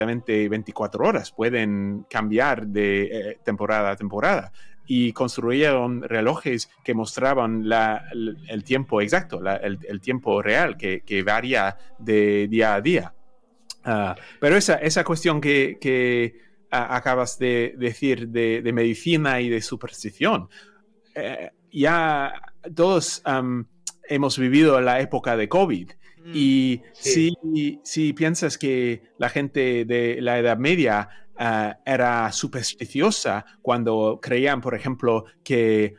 24 horas, pueden cambiar de temporada a temporada. Y construyeron relojes que mostraban el tiempo exacto, el tiempo real, que varía de día a día. Pero esa cuestión que acabas de decir de medicina y de superstición, ya todos hemos vivido la época de COVID. Y Sí. si piensas que la gente de la Edad Media era supersticiosa cuando creían, por ejemplo, que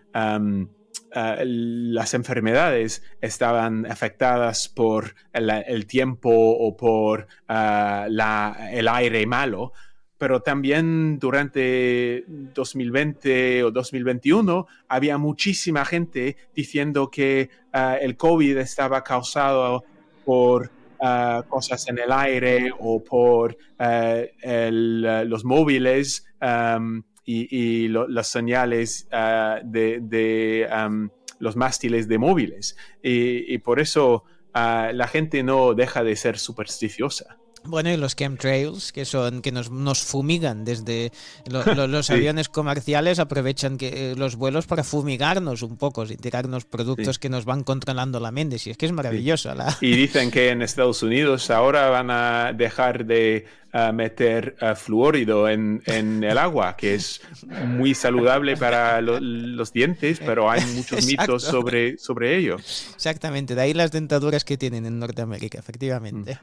las enfermedades estaban afectadas por el tiempo o por el aire malo, pero también durante 2020 o 2021 había muchísima gente diciendo que el COVID estaba causado por cosas en el aire o por los móviles y las señales de los mástiles de móviles. Y por eso la gente no deja de ser supersticiosa. Bueno, y los chemtrails, que nos fumigan desde los Sí. aviones comerciales, aprovechan los vuelos para fumigarnos un poco, sin tirarnos productos que nos van controlando la mente. Si es que es maravilloso. Y dicen que en Estados Unidos ahora van a dejar de meter fluórido en el agua, que es muy saludable para los dientes, pero hay muchos mitos sobre ello. Exactamente, de ahí las dentaduras que tienen en Norteamérica, efectivamente.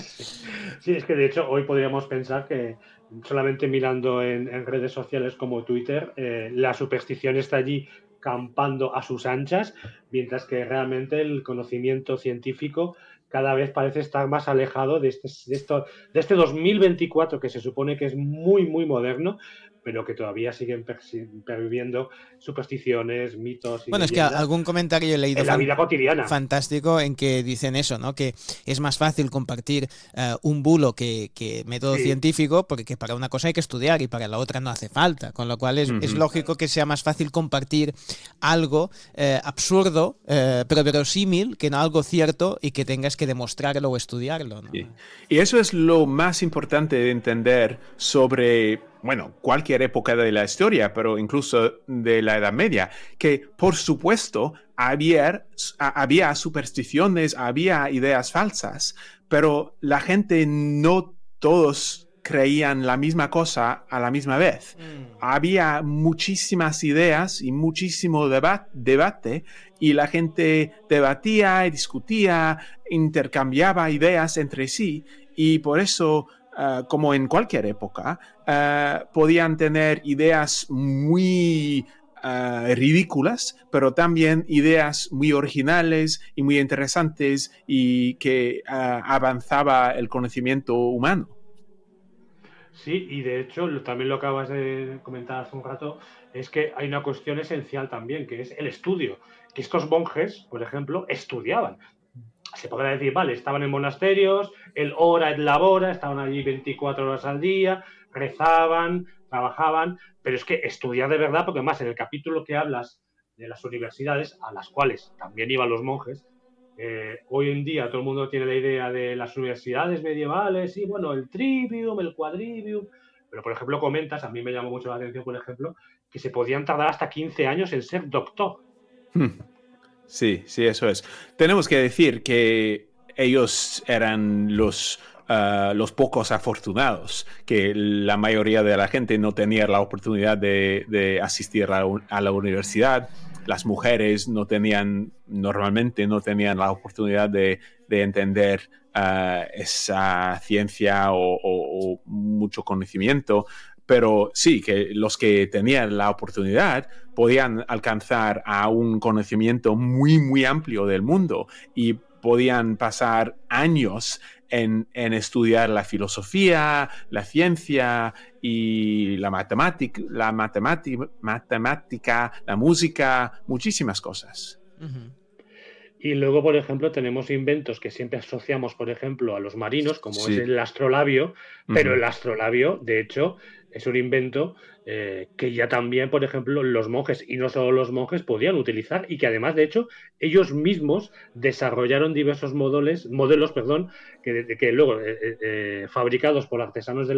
Sí, es que de hecho hoy podríamos pensar que solamente mirando en redes sociales como Twitter, la superstición está allí campando a sus anchas, mientras que realmente el conocimiento científico cada vez parece estar más alejado de este 2024, que se supone que es muy, muy moderno, pero que todavía siguen perviviendo supersticiones, mitos y Bueno, es que leyendas algún comentario he leído en la vida cotidiana. fantástico en que dicen eso, ¿no? Que es más fácil compartir un bulo que método científico, porque para una cosa hay que estudiar y para la otra no hace falta, con lo cual es lógico que sea más fácil compartir algo absurdo, pero verosímil, que no algo cierto y que tengas que demostrarlo o estudiarlo, ¿no? Sí. Y eso es lo más importante de entender sobre, bueno, cualquier época de la historia, pero incluso de la Edad Media, que por supuesto había supersticiones, había ideas falsas, pero la gente no todos creían la misma cosa a la misma vez. Había muchísimas ideas y muchísimo debate, y la gente debatía y discutía, intercambiaba ideas entre sí, y por eso, como en cualquier época, podían tener ideas muy ridículas, pero también ideas muy originales y muy interesantes y que avanzaba el conocimiento humano. Sí, y de hecho, también lo acabas de comentar hace un rato, es que hay una cuestión esencial también, que es el estudio. Que estos monjes, por ejemplo, estudiaban. Se podrá decir, vale, estaban en monasterios, el hora et labora, estaban allí 24 horas al día, rezaban, trabajaban, pero es que estudiar de verdad, porque más en el capítulo que hablas de las universidades, a las cuales también iban los monjes, hoy en día todo el mundo tiene la idea de las universidades medievales, y bueno, el trivium, el quadrivium, pero por ejemplo comentas, a mí me llamó mucho la atención, por ejemplo, que se podían tardar hasta 15 años en ser doctor. Sí, eso es. Tenemos que decir que ellos eran los pocos afortunados, que la mayoría de la gente no tenía la oportunidad de asistir a la universidad. Las mujeres normalmente no tenían la oportunidad de entender esa ciencia o mucho conocimiento. Pero sí, que los que tenían la oportunidad podían alcanzar a un conocimiento muy, muy amplio del mundo y podían pasar años en estudiar la filosofía, la ciencia y la matemática, la música, muchísimas cosas. Y luego, por ejemplo, tenemos inventos que siempre asociamos, por ejemplo, a los marinos, como es el astrolabio, pero el astrolabio, de hecho, es un invento que ya también, por ejemplo, los monjes, y no solo los monjes, podían utilizar, y que además, de hecho, ellos mismos desarrollaron diversos modelos, que luego fabricados por artesanos de